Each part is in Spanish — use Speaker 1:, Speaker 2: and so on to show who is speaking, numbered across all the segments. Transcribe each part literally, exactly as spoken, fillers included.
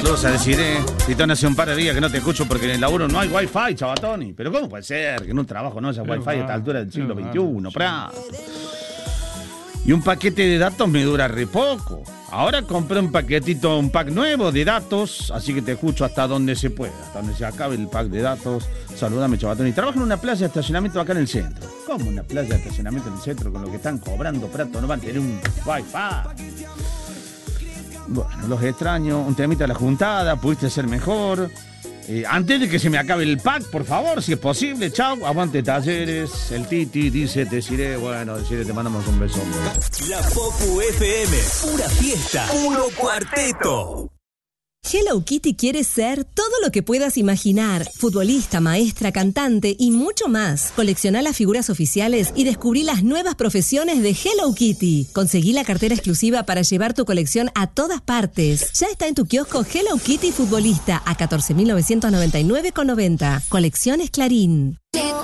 Speaker 1: Saludos a Desiree. Titón, hace un par de días que no te escucho porque en el laburo no hay wifi, chavatoni. Pero ¿cómo puede ser que en un trabajo no haya wifi a esta altura del siglo veintiuno? Pra. Y un paquete de datos me dura re poco. Ahora compré un paquetito, un pack nuevo de datos, así que te escucho hasta donde se pueda, hasta donde se acabe el pack de datos. Saludame, chavatoni. Trabajo en una playa de estacionamiento acá en el centro. ¿Cómo una playa de estacionamiento en el centro con lo que están cobrando, Prato? No van a tener un wifi. Bueno, los extraño. Un temita de la juntada, pudiste ser mejor. Eh, antes de que se me acabe el pack, por favor, si es posible. Chau, aguante Talleres. El Titi dice, te diré. Bueno, Desiree, te mandamos un beso.
Speaker 2: La Popu F M, pura fiesta, puro cuarteto.
Speaker 3: Hello Kitty quiere ser todo lo que puedas imaginar. Futbolista, maestra, cantante y mucho más. Colecciona las figuras oficiales y descubrí las nuevas profesiones de Hello Kitty. Conseguí la cartera exclusiva para llevar tu colección a todas partes. Ya está en tu kiosco Hello Kitty Futbolista a catorce mil novecientos noventa y nueve con noventa. Colecciones Clarín.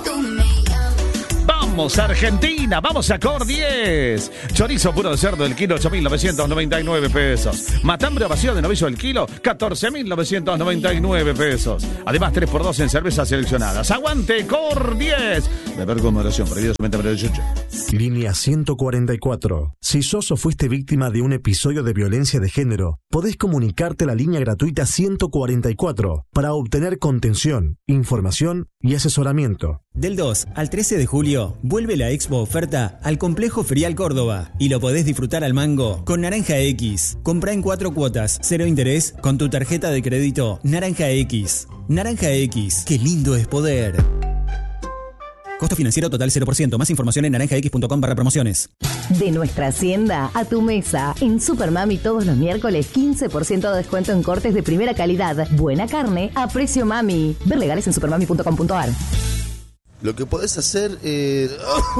Speaker 1: Vamos a Argentina, vamos a Cor diez. Chorizo puro de cerdo del kilo, ocho mil novecientos noventa y nueve pesos. Matambre vacío de novillo del kilo, catorce mil novecientos noventa y nueve pesos. Además, tres por dos en cervezas seleccionadas. ¡Aguante Cor diez! Beber con moderación, prohibido solamente para dieciocho.
Speaker 4: Línea ciento cuarenta y cuatro. Si sos o fuiste víctima de un episodio de violencia de género, podés comunicarte a la línea gratuita ciento cuarenta y cuatro para obtener contención, información y asesoramiento.
Speaker 5: Del dos al trece de julio, vuelve la Expo Oferta al Complejo Ferial Córdoba y lo podés disfrutar al mango con Naranja X. Comprá en cuatro cuotas, cero interés, con tu tarjeta de crédito Naranja X. Naranja X, qué lindo es poder. Costo financiero total cero por ciento. Más información en naranjax.com barra promociones.
Speaker 6: De nuestra hacienda a tu mesa. En Supermami todos los miércoles quince por ciento de descuento en cortes de primera calidad. Buena carne a precio mami. Ver legales en supermami punto com punto a r.
Speaker 7: Lo que podés hacer es...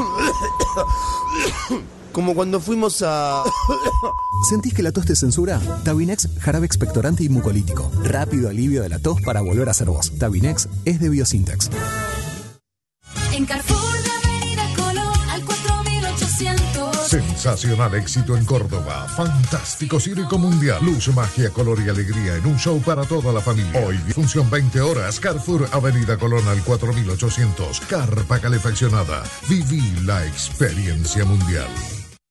Speaker 7: como cuando fuimos a...
Speaker 8: ¿Sentís que la tos te censura? Tabinex, jarabe expectorante y mucolítico. Rápido alivio de la tos para volver a ser vos. Tabinex es de Biosintex.
Speaker 9: En Carrefour de Avenida Colón al cuatro mil ochocientos.
Speaker 10: Sensacional éxito en Córdoba. Fantástico circo mundial. Luz, magia, color y alegría en un show para toda la familia. Hoy, función veinte horas. Carrefour Avenida Colón al cuatro mil ochocientos. Carpa calefaccionada. Viví la experiencia mundial.